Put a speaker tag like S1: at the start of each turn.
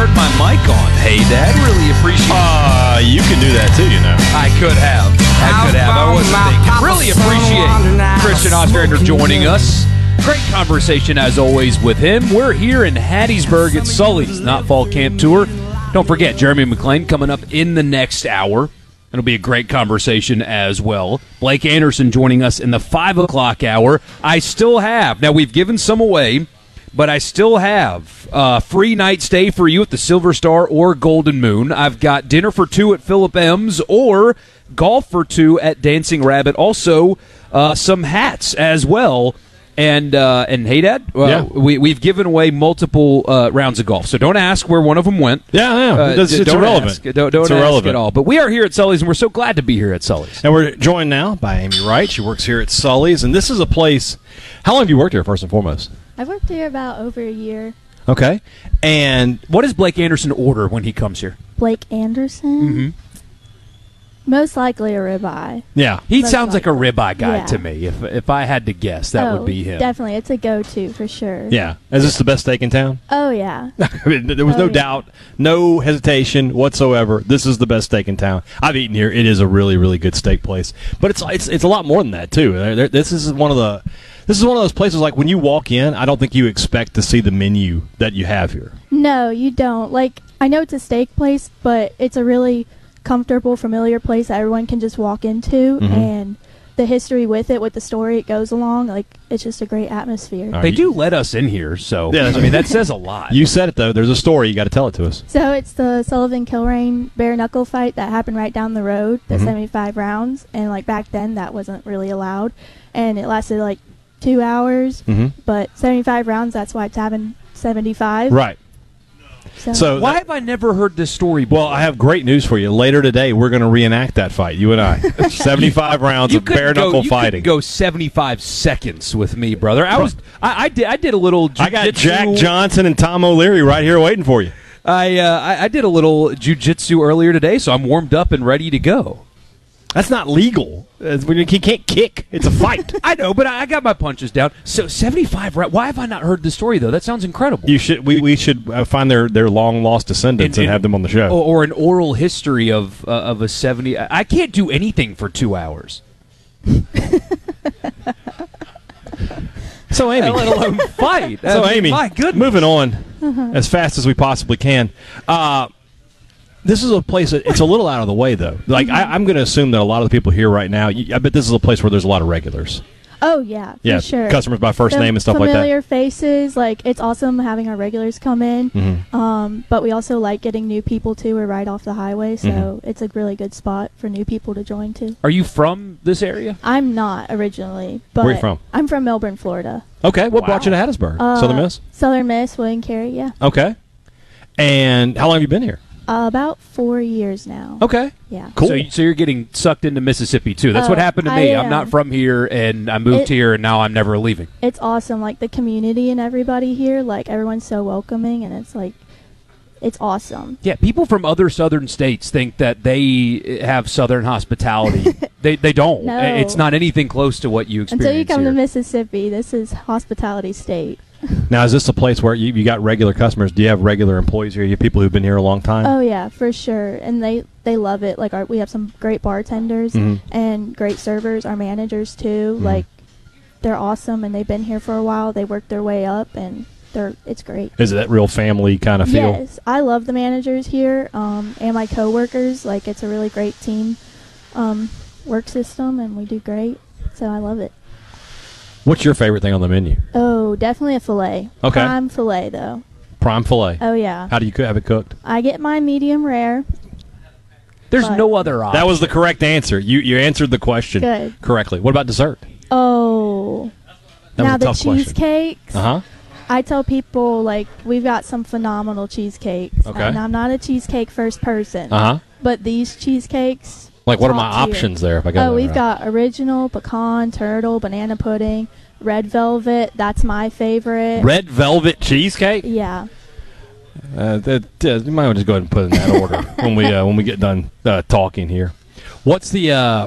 S1: turned my mic on. Hey, Dad, really appreciate it.
S2: You can do that too, you know.
S1: I could have. I wasn't thinking. Really appreciate Christian Ostrander joining us. Great conversation, as always, with him. We're here in Hattiesburg at Sully's, not Fall Camp Tour. Don't forget, Jeremy McClain coming up in the next hour. It'll be a great conversation as well. Blake Anderson joining us in the 5 o'clock hour. I still have, now we've given some away, but I still have a free night stay for you at the Silver Star or Golden Moon. I've got dinner for two at Philip M's or golf for two at Dancing Rabbit. Also, some hats as well. And hey, Dad, we've given away multiple rounds of golf, so don't ask where one of them went.
S2: It's irrelevant.
S1: Don't ask at all. But we are here at Sully's, and we're so glad to be here at Sully's.
S2: And we're joined now by Amy Wright. She works here at Sully's, and this is a place. How long have you worked here, first and foremost?
S3: I've worked here about over a year.
S2: Okay. And
S1: what does Blake Anderson order when he comes here?
S3: Blake Anderson?
S1: Mm-hmm.
S3: Most likely a ribeye.
S2: Yeah.
S1: He
S3: Most
S1: sounds like a
S3: likely.
S1: ribeye guy
S3: Yeah.
S1: to me. If I had to guess, that would be him.
S3: Definitely. It's a go-to for sure.
S2: Yeah. Is this the best steak in town?
S3: Oh, yeah.
S2: I mean, there was no doubt, no hesitation whatsoever. This is the best steak in town. I've eaten here. It is a really, really good steak place. But it's a lot more than that, too. This is one of those places, like, when you walk in, I don't think you expect to see the menu that you have here.
S3: No, you don't. Like, I know it's a steak place, but it's a really comfortable, familiar place that everyone can just walk into, and the history with it, with the story it goes along, like, it's just a great atmosphere.
S1: They do let us in here, so
S2: Yeah,
S1: I mean that says a lot.
S2: You said it, though. There's a story. You got to tell it to us.
S3: So it's the Sullivan-Kilrain bare-knuckle fight that happened right down the road, the 75 rounds, and, like, back then that wasn't really allowed, and it lasted, like, 2 hours, but 75 rounds, that's why it's having 75.
S2: Right.
S3: So
S1: why have I never heard this story before?
S2: Well, I have great news for you. Later today, we're going to reenact that fight, you and I. 75 rounds of bare-knuckle fighting.
S1: You couldn't go 75 seconds with me, brother. I did a little jiu-jitsu.
S2: I got Jack Johnson and Tom O'Leary right here waiting for you.
S1: I did a little jiu-jitsu earlier today, so I'm warmed up and ready to go.
S2: That's not legal. He can't kick. It's a fight.
S1: I know, but I got my punches down. So 75 rounds. Why have I not heard this story, though? That sounds incredible.
S2: You should. We should find their long-lost descendants and have them on the show.
S1: Or an oral history of a 70. I can't do anything for 2 hours.
S2: So, Amy.
S1: Let alone fight.
S2: So, Amy,
S1: my goodness.
S2: moving on as fast as we possibly can. This is a place that it's a little out of the way, though. Like I'm going to assume that a lot of the people here right now, I bet this is a place where there's a lot of regulars.
S3: Oh, yeah, for sure.
S2: Customers by first name and stuff like that.
S3: Familiar faces. Like, it's awesome having our regulars come in. But we also like getting new people, too. We're right off the highway, so it's a really good spot for new people to join, too.
S1: Are you from this area?
S3: I'm not originally. But
S2: Where are you from?
S3: I'm from Melbourne, Florida.
S2: Okay, what brought you to Hattiesburg? Southern Miss?
S3: Southern Miss, William Carey, yeah.
S2: Okay. And how long have you been here?
S3: About 4 years now.
S2: Okay.
S3: Yeah.
S2: Cool.
S1: So you're getting sucked into Mississippi, too. That's what happened to me. I'm not from here, and I moved here, and now I'm never leaving.
S3: It's awesome. Like, the community and everybody here, like, everyone's so welcoming, and it's, like, it's awesome.
S1: Yeah, people from other southern states think that they have southern hospitality. they don't.
S3: No.
S1: It's not anything close to what you experience
S3: Until you come
S1: here.
S3: to Mississippi, this is hospitality state.
S2: Now, is this a place where you got regular customers? Do you have regular employees here? You have people who've been here a long time?
S3: Oh, yeah, for sure. And they love it. Like, we have some great bartenders and great servers, our managers, too. Like, they're awesome, and they've been here for a while. They worked their way up, and it's great.
S2: Is it that real family kind of feel?
S3: Yes. I love the managers here and my coworkers. Like, it's a really great team work system, and we do great. So I love it.
S2: What's your favorite thing on the menu?
S3: Oh, definitely a filet.
S2: Okay.
S3: Prime filet, though.
S2: Prime filet.
S3: Oh, yeah.
S2: How do you have it cooked?
S3: I get mine medium rare.
S1: There's no other option.
S2: That was the correct answer. You answered the question
S3: Good.
S2: correctly. What about dessert?
S3: Oh.
S2: That was
S3: now
S2: a
S3: the
S2: tough question.
S3: cheesecakes.
S2: Uh-huh.
S3: I tell people, like, we've got some phenomenal cheesecakes.
S2: Okay.
S3: And I'm not a cheesecake first person.
S2: Uh-huh.
S3: But these cheesecakes.
S2: Like, what are my
S3: top tier.
S2: options there if I got
S3: Oh,
S2: that
S3: we've
S2: right?
S3: got original, pecan, turtle, banana pudding, red velvet. That's my favorite.
S2: Red velvet cheesecake?
S3: Yeah.
S2: You might want to just go ahead and put it in that order when we get done talking here. What's the